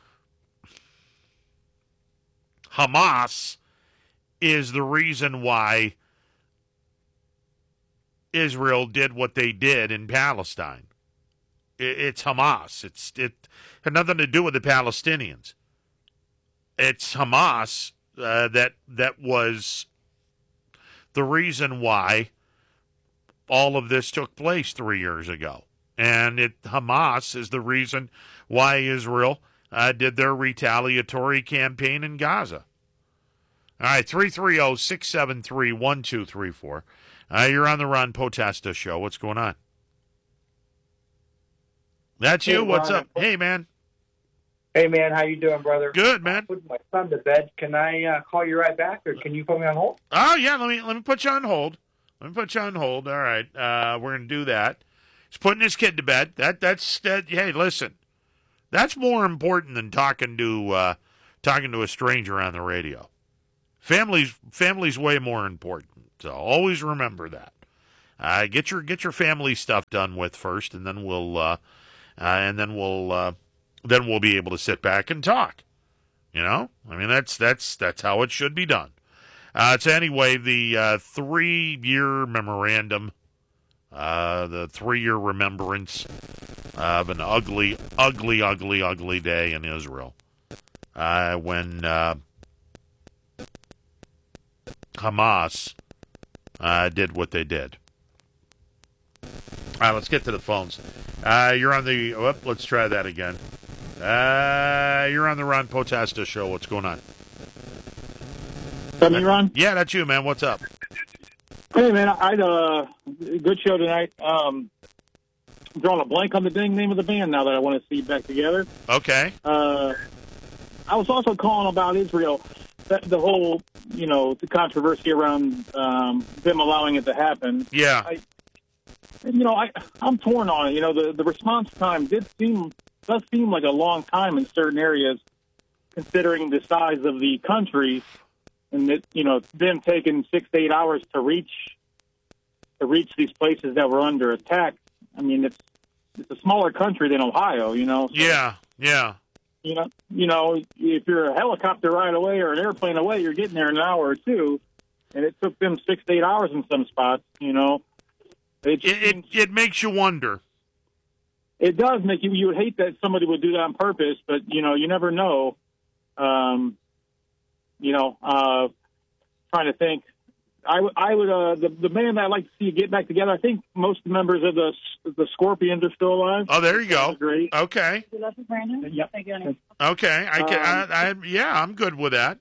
Hamas is the reason why Israel did what they did in Palestine. It's Hamas. It's it had nothing to do with the Palestinians. It's Hamas uh, that that was the reason why all of this took place three years ago, and it Hamas is the reason why Israel uh, did their retaliatory campaign in Gaza. All right, three three zero, six seven three, one two three four. Uh, you're on the Ron Potesta Show. What's going on? That's you. Hey, What's Ron. up? Hey, man. Hey, man. How you doing, brother? Good, man. I'm putting my son to bed. Can I uh, call you right back, or can you put me on hold? Oh, yeah. Let me let me put you on hold. Let me put you on hold. All right. Uh, we're going to do that. He's putting his kid to bed. That that's that. Hey, listen, that's more important than talking to uh, talking to a stranger on the radio. Family's family's way more important. So always remember that. Uh, get your get your family stuff done with first, and then we'll uh, uh, and then we'll uh, then we'll be able to sit back and talk. You know, I mean that's that's that's how it should be done. Uh, so anyway, the uh, three-year memorandum, uh, the three-year remembrance of an ugly, ugly, ugly, ugly day in Israel uh, when uh, Hamas uh, did what they did. All right, let's get to the phones. Uh, you're on the. Oh, let's try that again. Uh, you're on the Ron Potasta show. What's going on? Is that me, Ron? Yeah, that's you, man. What's up? Hey, man, I had a good show tonight. Um, I'm drawing a blank on the dang name of the band now that I want to see back together. Okay. Uh, I was also calling about Israel. The, the whole, you know, the controversy around um, them allowing it to happen. Yeah. I, you know, I, I'm torn on it. You know, the, the response time did seem does seem like a long time in certain areas, considering the size of the country, and that, you know, them taking six to eight hours to reach to reach these places that were under attack. I mean, it's it's a smaller country than Ohio. You know. So, yeah. Yeah. You know, you know, if you're a helicopter ride away or an airplane away, you're getting there in an hour or two, and it took them six to eight hours in some spots. You know, it it, it, it makes you wonder. It does make you. You would hate that somebody would do that on purpose, but you know, you never know. Um, you know, uh, trying to think. I, w- I would uh, the the band I'd like to see get back together. I think most members of the the Scorpions are still alive. Oh, there you go. Great. Okay. You love it, Brandon? Yep. Okay. I can. Um, I, I, yeah, I'm good with that.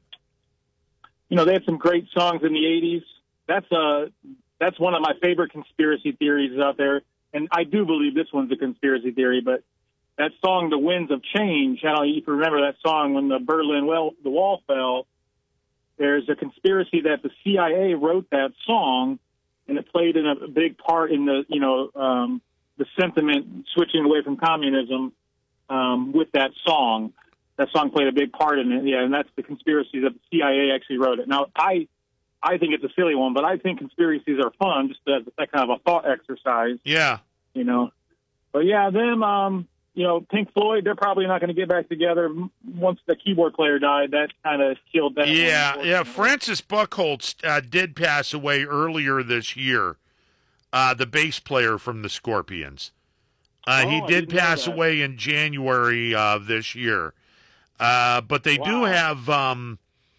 You know, they had some great songs in the eighties. That's uh that's one of my favorite conspiracy theories out there, and I do believe this one's a conspiracy theory. But that song, "The Winds of Change," I don't know if you remember that song when the Berlin well the wall fell. There's a conspiracy that the C I A wrote that song, and it played in a big part in the, you know, um, the sentiment switching away from communism um, with that song. That song played a big part in it, yeah, and that's the conspiracy that the C I A actually wrote it. Now, I I think it's a silly one, but I think conspiracies are fun, just as a kind of a thought exercise. Yeah. You know. But, yeah, them, um, you know, Pink Floyd, they're probably not going to get back together. Once the keyboard player died, that kind of killed that. Yeah, yeah. Francis Buchholz uh, did pass away earlier this year, uh, the bass player from the Scorpions. Uh, Oh, he I did didn't know pass that. away in January of this year. Uh, but they do have, um,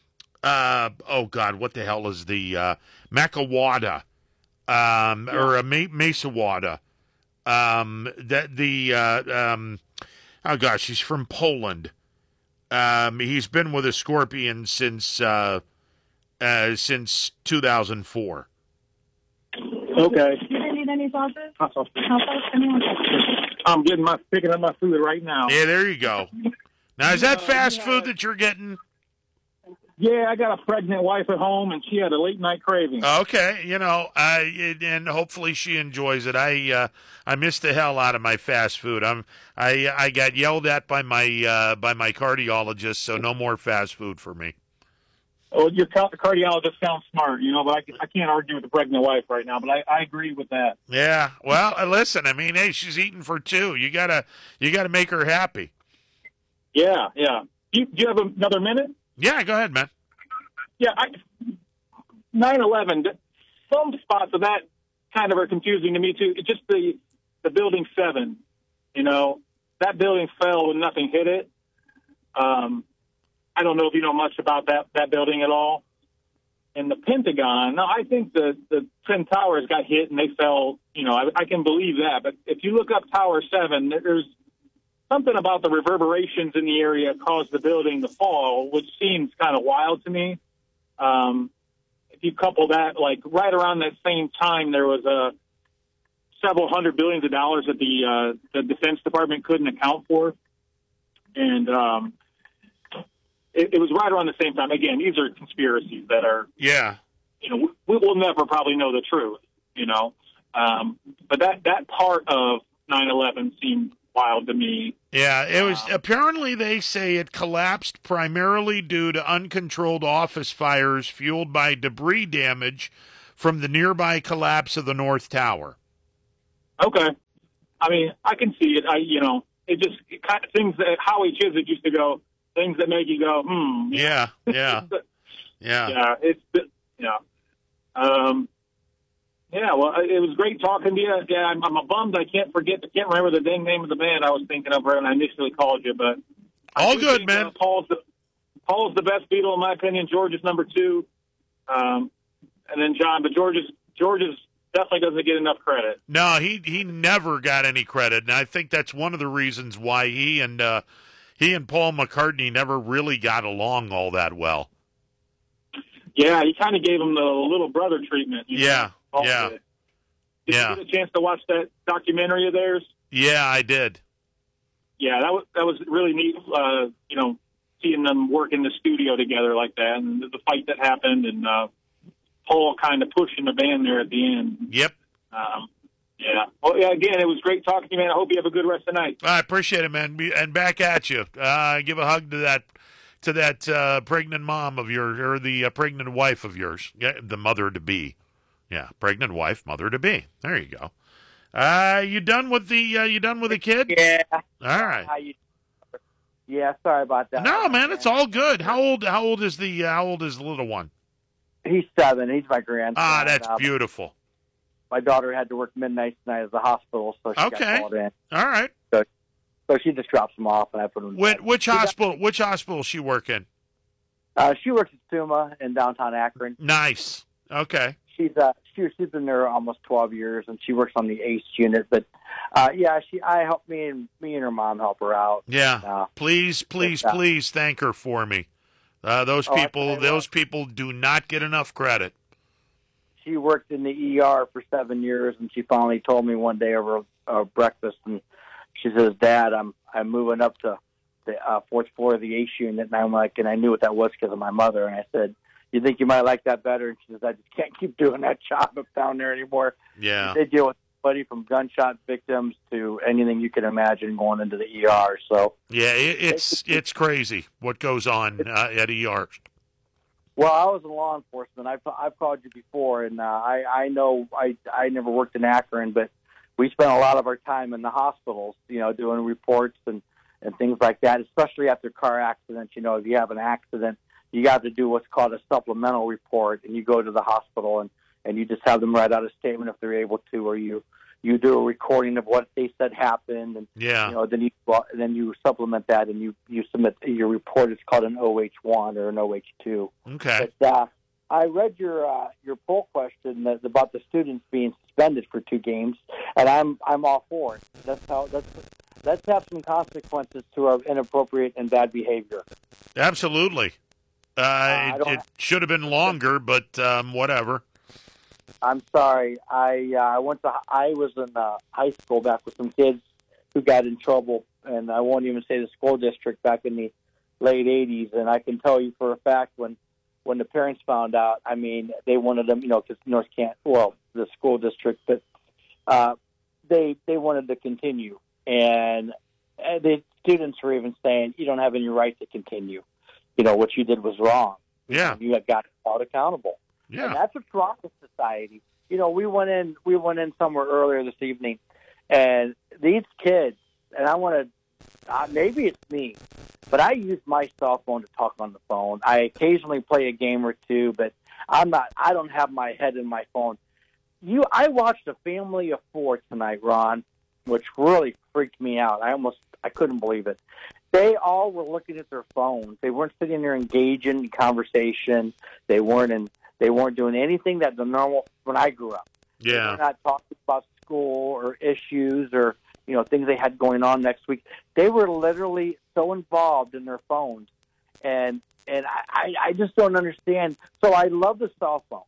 uh, oh, God, what the hell is the uh, Makawada, um, or a Ma- Mesawada. Um, that the uh, um, oh gosh, he's from Poland. Um, he's been with the Scorpions since uh, uh, since two thousand four. Okay. You didn't need any sauces? Hot sauce. Hot sauce? Anyone? I'm getting my picking up my food right now. Yeah, there you go. Now, is that fast food that you're getting? Yeah, I got a pregnant wife at home, and she had a late night craving. Okay, you know, I and hopefully she enjoys it. I uh, I miss the hell out of my fast food. I'm I I got yelled at by my uh, by my cardiologist, so no more fast food for me. Oh, your ca- cardiologist sounds smart, you know, but I, I can't argue with the pregnant wife right now. But I, I agree with that. Yeah, well, uh, listen, I mean, hey, she's eating for two. You gotta you gotta make her happy. Yeah, yeah. You, do you have another minute? Yeah, go ahead, man. Yeah, I, nine eleven, some spots of that kind of are confusing to me, too. It's just the, the Building seven, you know, that building fell when nothing hit it. Um, I don't know if you know much about that, that building at all. And the Pentagon, no, I think the, the Twin Towers got hit and they fell, you know, I, I can believe that. But if you look up Tower seven, there's something about the reverberations in the area caused the building to fall, which seems kind of wild to me. Um, if you couple that, like right around that same time, there was a several hundred billions of dollars that the uh, the Defense Department couldn't account for, and um, it, it was right around the same time. Again, these are conspiracies that are, yeah, you know, we will never probably know the truth, you know. Um, but that, that part of nine eleven seemed wild to me. Yeah, it was apparently they say it collapsed primarily due to uncontrolled office fires fueled by debris damage from the nearby collapse of the North Tower. Okay. I mean, I can see it. I, you know, it just it kind of things that Howie Chiswick used to go, things that make you go, hmm. Yeah, yeah, yeah. Yeah, it's, yeah. Um, yeah, well, it was great talking to you. Yeah, I'm, I'm a bummed I can't forget, I can't remember the dang name of the band I was thinking of when I initially called you, but. All good, think, man. Uh, Paul's, the, Paul's the best Beatle, in my opinion. George is number two. Um, and then John, but George is, George is, definitely doesn't get enough credit. No, he he never got any credit, and I think that's one of the reasons why he and uh, he and Paul McCartney never really got along all that well. Yeah, he kind of gave him the little brother treatment. Yeah, know, yeah, did. Did yeah. you get a chance to watch that documentary of theirs? Yeah, I did. Yeah, that was that was really neat. Uh, you know, seeing them work in the studio together like that, and the fight that happened, and. Uh, Paul kind of pushing the band there at the end. Yep. Um, yeah. Well, yeah, again, it was great talking to you, man. I hope you have a good rest of the night. I appreciate it, man. And back at you. Uh, give a hug to that to that uh, pregnant mom of yours, or the uh, pregnant wife of yours. Yeah, the mother-to-be. Yeah, pregnant wife, mother-to-be. There you go. Uh, you done with the uh, you done with the kid? Yeah. All right. How you, yeah, sorry about that. No, man, it's all good. How old how old is the uh, how old is the little one? He's seven. He's my grandson. Ah, that's uh, beautiful. My daughter had to work midnight tonight at the hospital, so she Okay. got called in. All right. So, so she just drops him off, and I put him. Which, which hospital? Which hospital she work in? Uh, she works at Suma in downtown Akron. Nice. Okay. She's uh she she's been there almost twelve years, and she works on the A C E unit. But uh, yeah, she I help me and me and her mom help her out. Yeah. Uh, please, please, uh, please thank her for me. Uh, those Oh, people, I- those people do not get enough credit. She worked in the E R for seven years, and she finally told me one day over uh, breakfast, and she says, "Dad, I'm I'm moving up to the uh, fourth floor of the A C E unit," and I'm like, and I knew what that was because of my mother, and I said, "You think you might like that better?" And she says, "I just can't keep doing that job up down there anymore." Yeah. They deal with anybody from gunshot victims to anything you can imagine going into the E R. So Yeah, it, it's it's crazy what goes on uh, at E Rs. Well, I was in law enforcement. I've I've called you before, and uh, I I know I I never worked in Akron, but we spent a lot of our time in the hospitals, you know, doing reports and and things like that. Especially after car accidents, you know, if you have an accident, you got to do what's called a supplemental report, and you go to the hospital and and you just have them write out a statement if they're able to, or you you do a recording of what they said happened, and Yeah. you know, then you well, then you supplement that and you you submit your report. It's called an O H one or an O H two. Okay. But uh, I read your uh, your poll question that, about the students being suspended for two games, and I'm I'm all for it. That's how let's let's have some consequences to our inappropriate and bad behavior. Absolutely. Uh, I it, don't- it should have been longer, but um, whatever. I'm sorry. I uh, I went to I was in uh, high school back with some kids who got in trouble, and I won't even say the school district back in the late eighties. And I can tell you for a fact when when the parents found out, I mean, they wanted them, you know, because North can't well the school district, but uh, they they wanted to continue, and uh, the students were even saying, "You don't have any right to continue. You know what you did was wrong. Yeah, you got held accountable." Yeah. And that's what's wrong with society. You know, we went in we went in somewhere earlier this evening, and these kids, and I want to, uh, maybe it's me, but I use my cell phone to talk on the phone. I occasionally play a game or two, but I'm not. I don't have my head in my phone. You, I watched a family of four tonight, Ron, which really freaked me out. I almost, I couldn't believe it. They all were looking at their phones. They weren't sitting there engaging in conversation. They weren't in. They weren't doing anything that the normal when I grew up. They Yeah. were not talking about school or issues or you know things they had going on next week. They were literally so involved in their phones, and and I, I just don't understand. So I love the cell phone,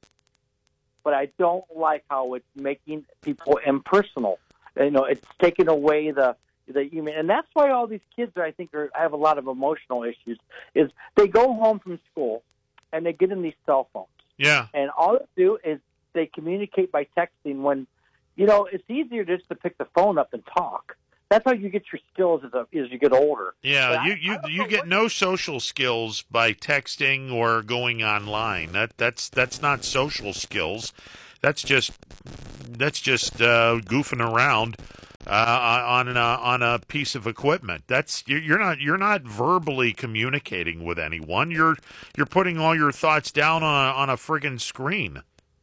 but I don't like how it's making people impersonal. You know, it's taking away the the human, and that's why all these kids, I think, are have a lot of emotional issues. Is they go home from school and they get in these cell phones. Yeah. And all they do is they communicate by texting when you know, it's easier just to pick the phone up and talk. That's how you get your skills as, a, as you get older. Yeah, But you I- you, you get no social skills by texting or going online. That that's that's not social skills. That's just that's just uh, goofing around uh, on a, on a piece of equipment. That's you're you're not you're not verbally communicating with anyone. You're you're putting all your thoughts down on a, on a friggin' screen.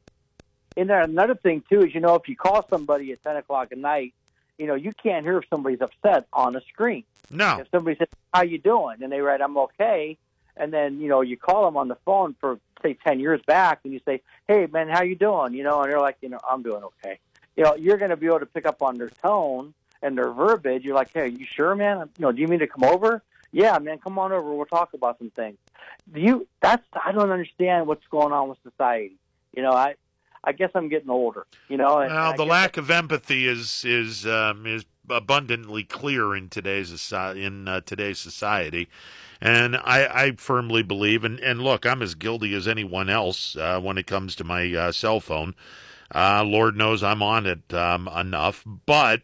And then another thing, too, is, you know, if you call somebody at ten o'clock at night, you know, you can't hear if somebody's upset on the screen. No. If somebody says, how you doing? And they write, I'm okay. And then, you know, you call them on the phone for, say, ten years back, and you say, hey, man, how you doing? You know, and they're like, you know, I'm doing okay. You know, you're going to be able to pick up on their tone and their verbiage. You're like, hey, you sure, man? You know, do you mean to come over? Yeah, man, come on over. We'll talk about some things. Do you, that's, I don't understand what's going on with society. You know, I, I guess I'm getting older, you know. And, Well, and the I guess lack of empathy is is um, is abundantly clear in today's soci- in uh, today's society, and I, I firmly believe. And, and look, I'm as guilty as anyone else uh, when it comes to my uh, cell phone. Uh, Lord knows I'm on it um, enough. But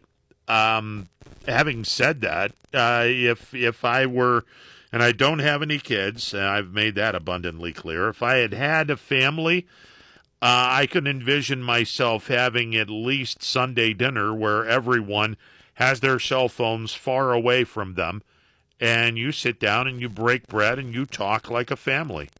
um, having said that, uh, if if I were, and I don't have any kids, and I've made that abundantly clear. If I had had a family. Uh, I can envision myself having at least Sunday dinner where everyone has their cell phones far away from them, and you sit down and you break bread and you talk like a family.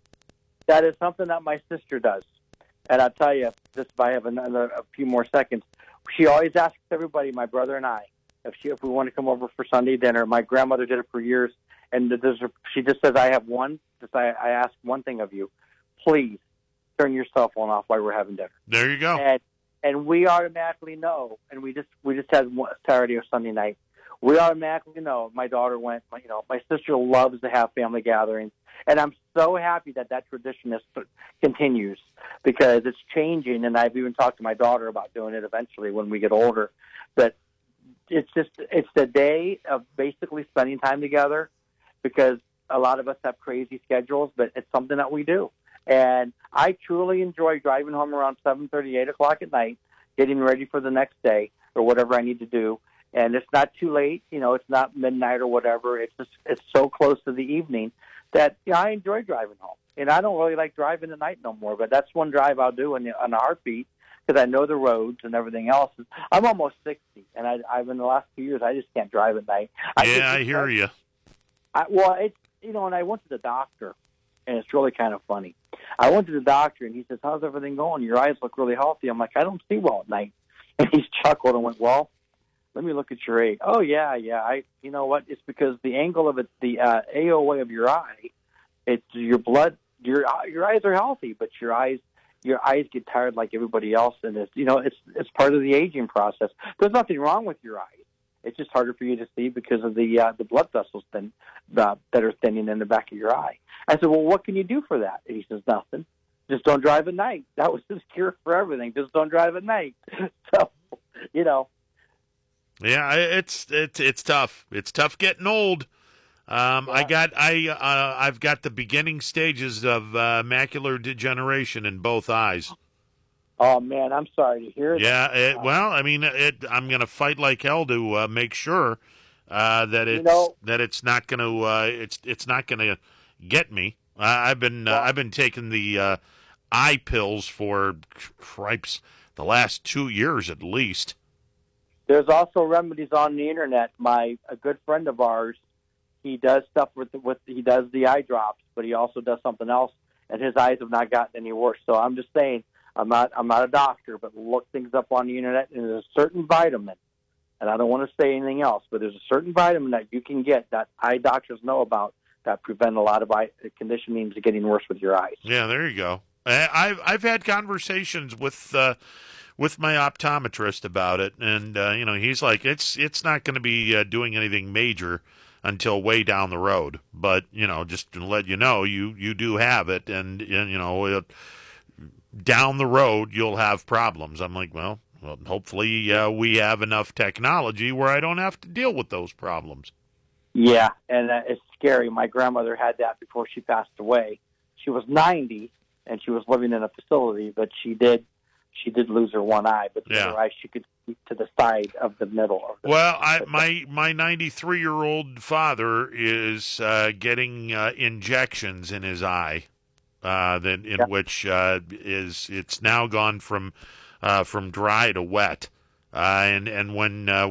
that is something that my sister does. And I'll tell you, just if I have another a few more seconds, she always asks everybody, my brother and I, if she if we want to come over for Sunday dinner. My grandmother did it for years, and there's a, she just says, I have one. Just I, I ask one thing of you, please turn your cell phone off while we're having dinner. There you go. And and we automatically know. And we just we just had one Saturday or Sunday night. We automatically know. My daughter went. You know, my sister loves to have family gatherings, and I'm so happy that that tradition is, continues because it's changing. And I've even talked to my daughter about doing it eventually when we get older. But it's just it's the day of basically spending time together because a lot of us have crazy schedules, but it's something that we do. And I truly enjoy driving home around seven thirty, eight o'clock at night, getting ready for the next day or whatever I need to do. And it's not too late, you know, it's not midnight or whatever. It's just it's so close to the evening that you know, I enjoy driving home. And I don't really like driving at night no more, but that's one drive I'll do in, the, in a heartbeat because I know the roads and everything else. I'm almost sixty, and I, I've in the last few years I just can't drive at night. I yeah, just, I hear you. I, well, it's you know, and I went to the doctor, and it's really kind of funny. I went to the doctor, and he says, how's everything going? Your eyes look really healthy. I'm like, I don't see well at night. And he's chuckled and went, well, let me look at your age. Oh, yeah, yeah. I, you know what? It's because the angle of it, the uh, A O A of your eye, it's your blood, your your eyes are healthy, but your eyes your eyes get tired like everybody else. And it's, you know, it's it's part of the aging process. There's nothing wrong with your eyes. It's just harder for you to see because of the uh, the blood vessels thin, uh, that are thinning in the back of your eye. I said, well, what can you do for that? And he says, nothing. Just don't drive at night. That was his cure for everything. Just don't drive at night. So, you know. Yeah, it's it's it's tough. It's tough getting old. Um, I got I uh, I've got the beginning stages of uh, macular degeneration in both eyes. Oh man, I'm sorry to hear that. Yeah, it, well, I mean, it, I'm going to fight like hell to uh, make sure uh, that it's You know- that it's not going to uh, it's it's not going to get me. Uh, I've been uh, I've been taking the uh, eye pills for cripes the last two years at least. There's also remedies on the internet. My a good friend of ours, he does stuff with the, with he does the eye drops, but he also does something else, and his eyes have not gotten any worse. So I'm just saying, I'm not I'm not a doctor, but look things up on the internet. And there's a certain vitamin, and I don't want to say anything else, but there's a certain vitamin that you can get that eye doctors know about that prevent a lot of eye conditionings of getting worse with your eyes. Yeah, there you go. I- I've I've had conversations with uh, with my optometrist about it, and uh, you know, he's like, it's it's not going to be uh, doing anything major until way down the road. But you know, just to let you know, you you do have it, and, and you know, it, down the road you'll have problems. I'm like, well, well hopefully uh, we have enough technology where I don't have to deal with those problems. Yeah, and uh, it's scary. My grandmother had that before she passed away. She was ninety, and she was living in a facility, but she did she did lose her one eye, but the Yeah. other eye she could see to the side of the middle. Of the Well, I, my my ninety-three-year-old father is uh, getting uh, injections in his eye, uh, that in Yeah. which uh, is it's now gone from uh, from dry to wet, uh, and and when uh,